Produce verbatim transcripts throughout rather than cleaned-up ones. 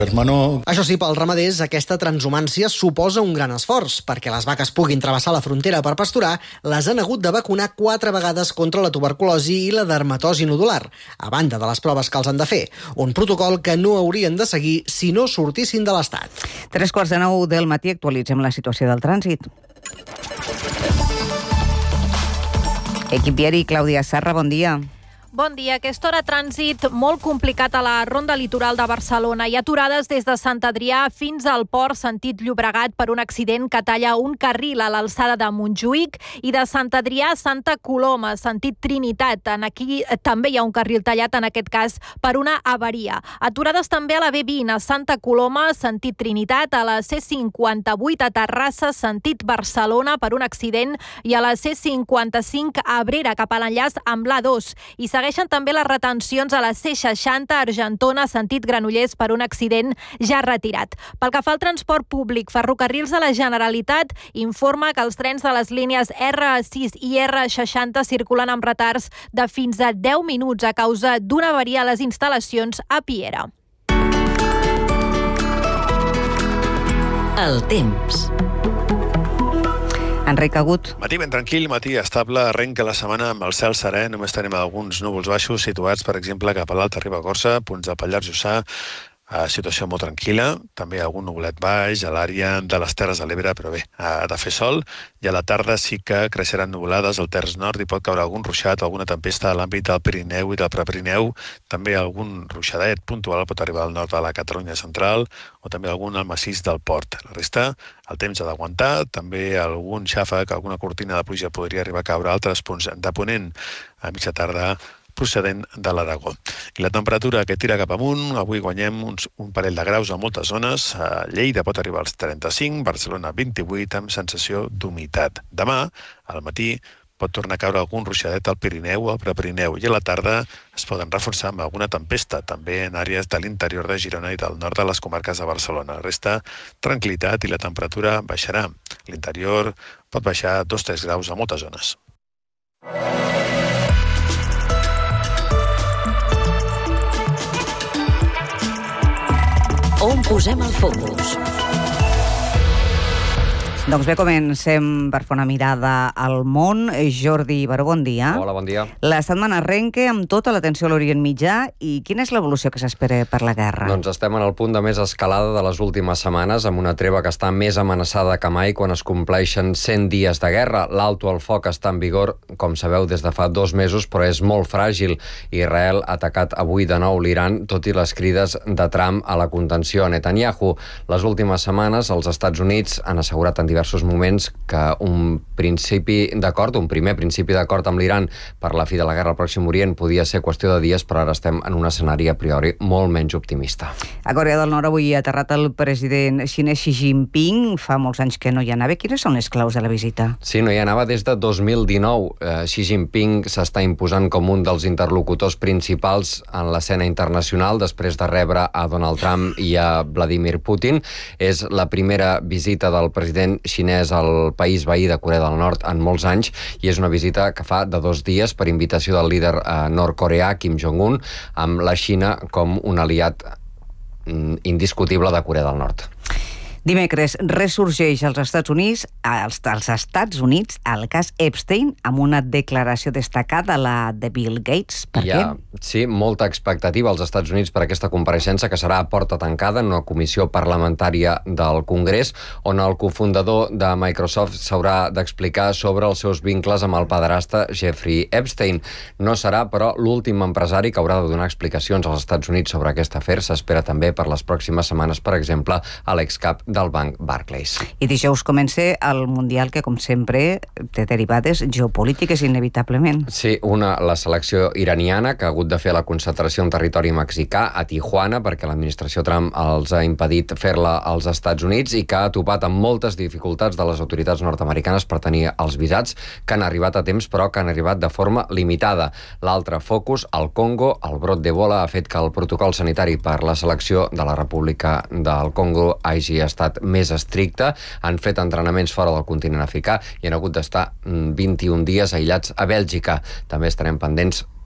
Hermano... Això sí, pels ramaders, aquesta transhumància suposa un gran esforç. Perquè les vaques puguin travessar la frontera per pasturar, les han hagut de vacunar quatre vegades contra la tuberculosi i la dermatosi nodular, a banda de les proves que els han de fer. Un protocol que no haurien de seguir si no sortissin de l'Estat. Tres quarts de nou del matí actualitzem la situació del trànsit. Equip Viari, Clàudia Sarra, bon dia. Bon dia. Aquesta hora trànsit molt complicat a la ronda litoral de Barcelona. Hi ha aturades des de Sant Adrià fins al port sentit Llobregat per un accident que talla un carril a l'alçada de Montjuïc i de Sant Adrià a Santa Coloma, sentit Trinitat. En aquí també hi ha un carril tallat, en aquest cas per una avaria. Aturades també a la B vint a Santa Coloma, sentit Trinitat, a la C cinquanta-vuit a Terrassa, sentit Barcelona, per un accident, i a la C cinquanta-cinc a Abrera, cap a l'enllaç amb l'A dos. I segueixen també les retencions a la C seixanta a Argentona, sentit Granollers, per un accident ja retirat. Pel que fa al transport públic, Ferrocarrils de la Generalitat informa que els trens de les línies R sis i R seixanta circulen amb retards de fins a deu minuts a causa d'una avaria a les instal·lacions a Piera. El temps. Enric Agut. Matí ben tranquil, matí estable, arrenca la setmana amb el cel serè, només tenim alguns núvols baixos situats, per exemple, cap a l'Alta Ribagorça, punts del Pallars Jussà, a situació molt tranquil·la, també algun nuvolet baix a l'àrea de les Terres de l'Ebre, però bé, ha de fer sol, i a la tarda sí que creixeran nuvolades al terç nord i pot caure algun ruixat o alguna tempesta a l'àmbit del Pirineu i del Prepirineu, també algun ruixadet puntual pot arribar al nord de la Catalunya central o també algun al massís del Port. La resta, el temps ha d'aguantar, també algun xàfec, alguna cortina de pluja podria arribar a caure a altres punts de ponent a mitja tarda procedent de l'Aragó. I la temperatura que tira cap amunt, avui guanyem uns, un parell de graus a moltes zones. A Lleida pot arribar als trenta-cinc, Barcelona vint-i-vuit, amb sensació d'humitat. Demà, al matí, pot tornar a caure algun ruixadet al Pirineu o al Prepirineu i a la tarda es poden reforçar amb alguna tempesta, també en àrees de l'interior de Girona i del nord de les comarques de Barcelona. Resta tranquil·litat i la temperatura baixarà. L'interior pot baixar dos a tres graus a moltes zones. On posem el focus? Doncs bé, comencem per fer una mirada al món. Jordi Baró, bon dia. Hola, bon dia. La setmana arrenca amb tota l'atenció a l'Orient Mitjà i quina és l'evolució que s'espera per la guerra? Doncs estem en el punt de més escalada de les últimes setmanes, amb una treva que està més amenaçada que mai quan es compleixen cent dies de guerra. L'alto al foc està en vigor, com sabeu, des de fa dos mesos, però és molt fràgil. Israel ha atacat avui de nou l'Iran, tot i les crides de Trump a la contenció a Netanyahu. Les últimes setmanes, els Estats Units han assegurat en diversos moments que un principi d'acord, un primer principi d'acord amb l'Iran per la fi de la guerra al Pròxim Orient podia ser qüestió de dies, però ara estem en un escenari a priori molt menys optimista. A Corea del Nord avui ha aterrat el president xinès Xi Jinping. Fa molts anys que no hi anava. Quines són les claus de la visita? Sí, no hi anava des de dos mil dinou. Eh, Xi Jinping s'està imposant com un dels interlocutors principals en l'escena internacional després de rebre a Donald Trump i a Vladimir Putin. És la primera visita del president xinès al país veí de Corea del Nord en molts anys i és una visita que fa de dos dies per invitació del líder eh, nord-coreà Kim Jong-un, amb la Xina com un aliat mm, indiscutible de Corea del Nord. Dimecres ressorgeix als Estats Units, als, als Estats Units el cas Epstein amb una declaració destacada, la de Bill Gates. Per ja, què? Sí, molta expectativa als Estats Units per aquesta compareixença que serà a porta tancada en una comissió parlamentària del Congrés on el cofundador de Microsoft s'haurà d'explicar sobre els seus vincles amb el pederasta Jeffrey Epstein. No serà, però, l'últim empresari que haurà de donar explicacions als Estats Units sobre aquest afer. S'espera també per les pròximes setmanes, per exemple, a l'excap del banc Barclays. I dijous comença el Mundial que, com sempre, té derivades geopolítiques inevitablement. Sí, una, la selecció iraniana, que ha hagut de fer la concentració en territori mexicà, a Tijuana, perquè l'administració Trump els ha impedit fer-la als Estats Units i que ha topat amb moltes dificultats de les autoritats nord-americanes per tenir els visats, que han arribat a temps, però que han arribat de forma limitada. L'altre focus, el Congo, el brot d'Ebola ha fet que el protocol sanitari per la selecció de la República del Congo hagi estat més estricte, han fet entrenaments fora del continent africà i han hagut d'estar vint-i-un dies aïllats a Bèlgica. També estarem pendents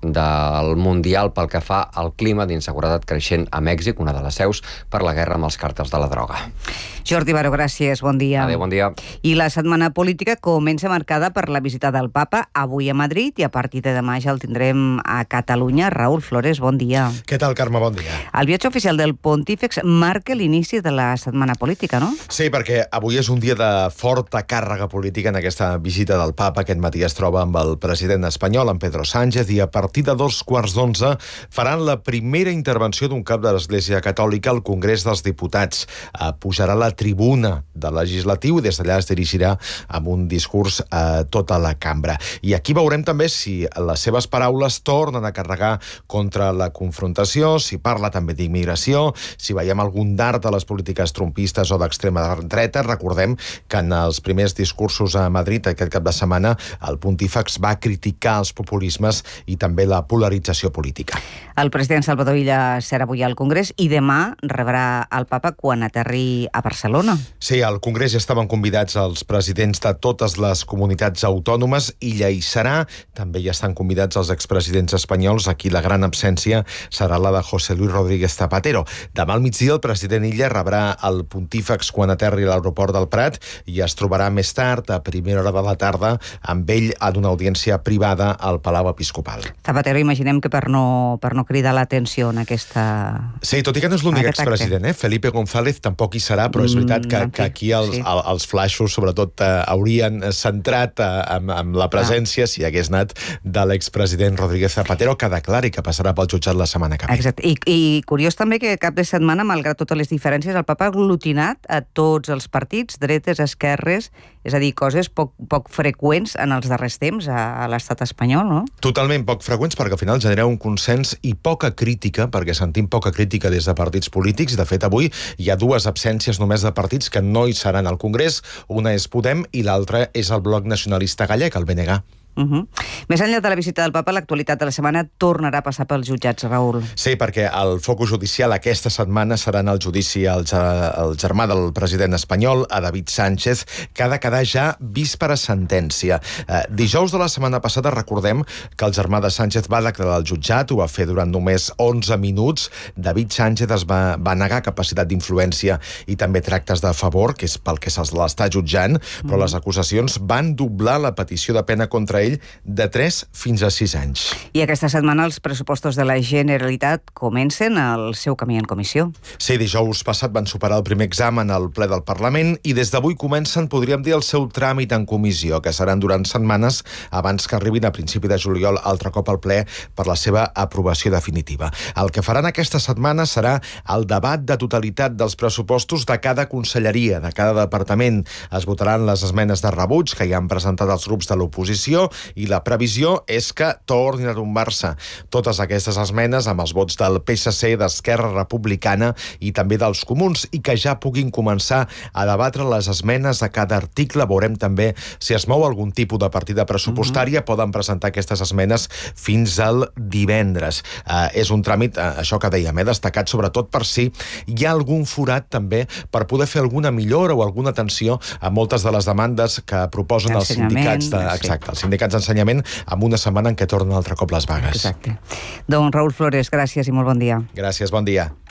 del Mundial pel que fa al clima d'inseguretat creixent a Mèxic, una de les seus per la guerra amb els càrtels de la droga. Jordi Baró, gràcies, bon dia. Adéu, bon dia. I la setmana política comença marcada per la visita del papa avui a Madrid i a partir de demà ja el tindrem a Catalunya. Raúl Flores, bon dia. Què tal, Carme? Bon dia. El viatge oficial del Pontífex marca l'inici de la setmana política, no? Sí, perquè avui és un dia de forta càrrega política en aquesta visita del papa. Aquest matí es troba amb el president espanyol, en Pedro Sánchez, i a partir de dos quarts d'onze faran la primera intervenció d'un cap de l'Església Catòlica al Congrés dels Diputats. Pujarà a la tribuna del legislatiu i des d'allà es dirigirà amb un discurs a tota la cambra. I aquí veurem també si les seves paraules tornen a carregar contra la confrontació, si parla també d'immigració, si veiem algun dart de les polítiques trumpistes o d'extrema dreta. Recordem que en els primers discursos a Madrid aquest cap de setmana el Pontífex va criticar els populismes i també la polarització política. El president Salvador Illa serà avui al Congrés i demà rebrà el papa quan aterri a Barcelona. Sí, al Congrés ja estaven convidats els presidents de totes les comunitats autònomes. Illa hi serà. També ja estan convidats els expresidents espanyols. Aquí la gran absència serà la de José Luis Rodríguez Zapatero. Demà al migdia el president Illa rebrà el Pontífex quan aterri a l'aeroport del Prat i es trobarà més tard, a primera hora de la tarda, amb ell en una audiència privada al Palau Episcopal. Zapatero, imaginem que per no, per no cridar l'atenció en aquesta... Sí, tot i que no és l'únic expresident, eh? Felipe González tampoc hi serà, però és veritat que, que aquí els, sí. els flaixos, sobretot, eh, haurien centrat eh, amb, amb la presència, ah. si hagués anat, de l'expresident Rodríguez Zapatero, que declari que passarà pel jutjat la setmana que ve. Exacte. I, I curiós també que cap de setmana, malgrat totes les diferències, el papa ha aglutinat a tots els partits, dretes, esquerres, és a dir, coses poc, poc freqüents en els darrers temps a, a l'estat espanyol, no? Totalment poc freqüents, perquè al final genera un consens i poca crítica, perquè sentim poca crítica des de partits polítics. De fet, avui hi ha dues absències només de partits que no hi seran al Congrés. Una és Podem i l'altra és el Bloc Nacionalista Gallec, el B N G. Uh -huh. Més enllà de la visita del papa, l'actualitat de la setmana tornarà a passar pels jutjats, Raül. Sí, perquè el focus judicial aquesta setmana serà en el judici al, al germà del president espanyol, a David Sánchez, que ha de quedar ja víspera sentència. Eh, dijous de la setmana passada recordem que el germà de Sánchez va declarar al jutjat, ho va fer durant només onze minuts. David Sánchez es va, va negar capacitat d'influència i també tractes de favor, que és pel que se'ls l'està jutjant, però mm. les acusacions van doblar la petició de pena contra ell de tres fins a sis anys. I aquesta setmana els pressupostos de la Generalitat comencen el seu camí en comissió. Sí, dijous passat van superar el primer examen al ple del Parlament i des d'avui comencen, podríem dir, el seu tràmit en comissió, que seran durant setmanes abans que arribin a principi de juliol altre cop al ple per la seva aprovació definitiva. El que faran aquesta setmana serà el debat de totalitat dels pressupostos de cada conselleria, de cada departament. Es votaran les esmenes de rebuig que hi han presentat els grups de l'oposició i la previsió és que tornin a tombar-se totes aquestes esmenes amb els vots del P S C, d'Esquerra Republicana i també dels Comuns, i que ja puguin començar a debatre les esmenes a cada article. Veurem també si es mou algun tipus de partida pressupostària. Mm-hmm. Poden presentar aquestes esmenes fins al divendres. Uh, és un tràmit, uh, això que dèiem, eh, destacat sobretot per si hi ha algun forat també per poder fer alguna millora o alguna atenció a moltes de les demandes que proposen els sindicats de, exacte, els sindicats d'ensenyament amb una setmana en què tornen altre cop les vagues. Exacte. Doncs Raúl Flores, gràcies i molt bon dia. Gràcies, bon dia.